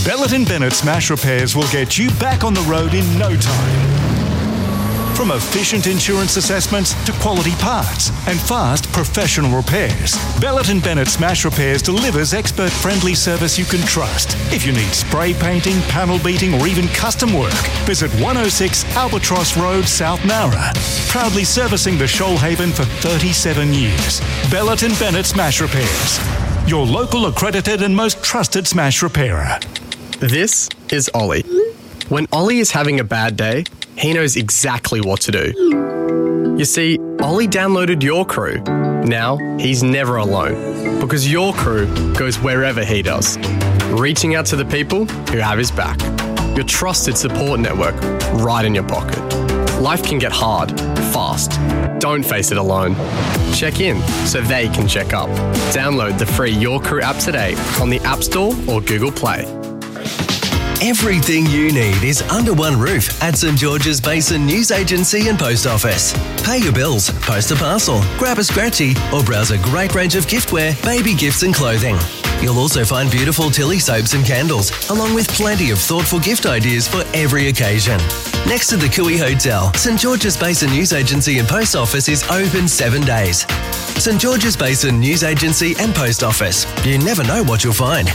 Bellet & Bennett Smash Repairs will get you back on the road in no time. From efficient insurance assessments to quality parts and fast professional repairs, Bellet & Bennett Smash Repairs delivers expert-friendly service you can trust. If you need spray painting, panel beating or even custom work, visit 106 Albatross Road, South Nowra. Proudly servicing the Shoalhaven for 37 years. Bellet & Bennett Smash Repairs. Your local accredited and most trusted smash repairer. This is Ollie. When Ollie is having a bad day, he knows exactly what to do. You see, Ollie downloaded Your Crew. Now, he's never alone, because Your Crew goes wherever he does, reaching out to the people who have his back. Your trusted support network right in your pocket. Life can get hard, fast. Don't face it alone. Check in so they can check up. Download the free Your Crew app today on the App Store or Google Play. Everything you need is under one roof at St George's Basin News Agency and Post Office. Pay your bills, post a parcel, grab a scratchy, or browse a great range of giftware, baby gifts and clothing. You'll also find beautiful Tilly soaps and candles, along with plenty of thoughtful gift ideas for every occasion. Next to the Cooey Hotel, St George's Basin News Agency and Post Office is open 7 days. St George's Basin News Agency and Post Office. You never know what you'll find.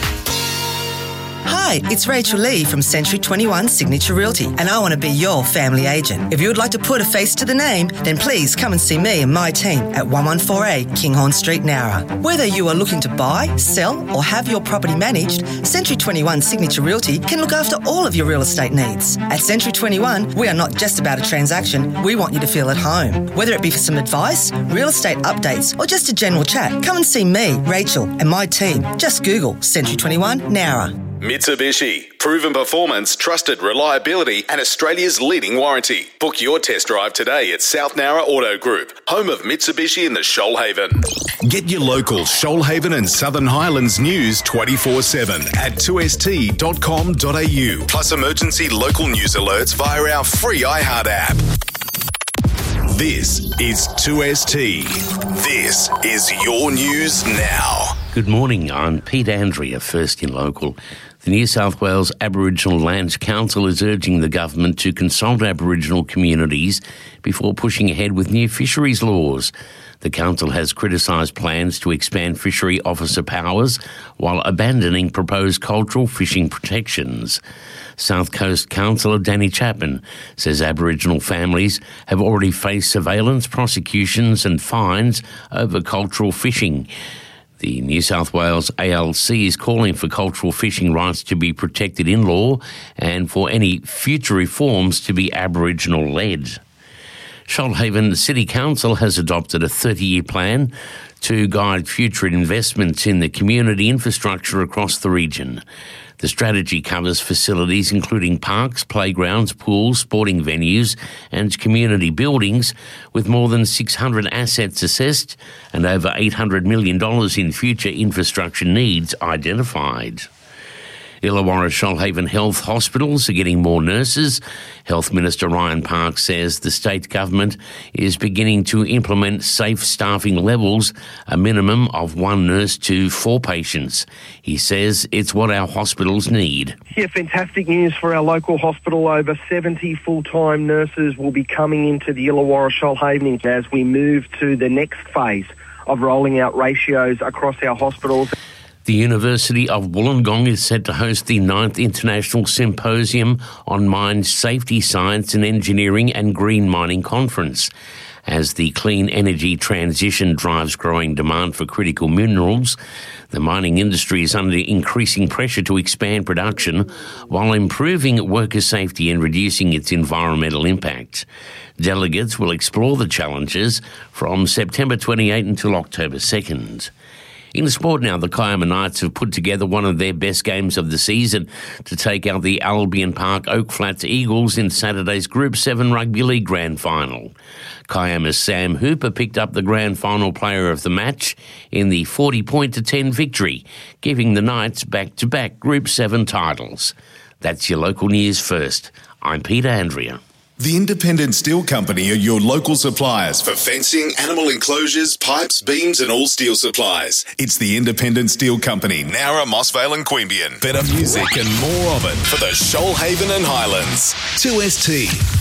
Hi, it's Rachel Lee from Century 21 Signature Realty, and I want to be your family agent. If you would like to put a face to the name, then please come and see me and my team at 114A Kinghorn Street, Nowra. Whether you are looking to buy, sell, or have your property managed, Century 21 Signature Realty can look after all of your real estate needs. At Century 21, we are not just about a transaction, we want you to feel at home. Whether it be for some advice, real estate updates, or just a general chat, come and see me, Rachel, and my team. Just Google Century 21 Nowra. Mitsubishi. Proven performance, trusted reliability, and Australia's leading warranty. Book your test drive today at South Nowra Auto Group, home of Mitsubishi in the Shoalhaven. Get your local Shoalhaven and Southern Highlands news 24/7 at 2st.com.au. Plus emergency local news alerts via our free iHeart app. This is 2ST. This is your news now. Good morning, I'm Pete Andrea, First in Local. The New South Wales Aboriginal Lands Council is urging the government to consult Aboriginal communities before pushing ahead with new fisheries laws. The council has criticised plans to expand fishery officer powers while abandoning proposed cultural fishing protections. South Coast Councillor Danny Chapman says Aboriginal families have already faced surveillance, prosecutions and fines over cultural fishing. The New South Wales ALC is calling for cultural fishing rights to be protected in law and for any future reforms to be Aboriginal-led. Shoalhaven City Council has adopted a 30-year plan to guide future investments in the community infrastructure across the region. The strategy covers facilities including parks, playgrounds, pools, sporting venues and community buildings, with more than 600 assets assessed and over $800 million in future infrastructure needs identified. Illawarra Shoalhaven Health hospitals are getting more nurses. Health Minister Ryan Parks says the state government is beginning to implement safe staffing levels, a minimum of 1 nurse to 4 patients. He says it's what our hospitals need. Yeah, fantastic news for our local hospital. Over 70 full-time nurses will be coming into the Illawarra Shoalhaven as we move to the next phase of rolling out ratios across our hospitals. The University of Wollongong is set to host the 9th International Symposium on Mine Safety, Science and Engineering and Green Mining Conference. As the clean energy transition drives growing demand for critical minerals, the mining industry is under increasing pressure to expand production while improving worker safety and reducing its environmental impact. Delegates will explore the challenges from September 28 until October 2nd. In sport now, the Kiama Knights have put together one of their best games of the season to take out the Albion Park Oak Flats Eagles in Saturday's Group 7 Rugby League Grand Final. Kiama's Sam Hooper picked up the Grand Final Player of the Match in the 40-10 victory, giving the Knights back-to-back Group 7 titles. That's your local news first. I'm Peter Andrea. The Independent Steel Company are your local suppliers for fencing, animal enclosures, pipes, beams and all steel supplies. It's the Independent Steel Company, Nowra, Mossvale and Queanbeyan. Better music and more of it for the Shoalhaven and Highlands. 2ST.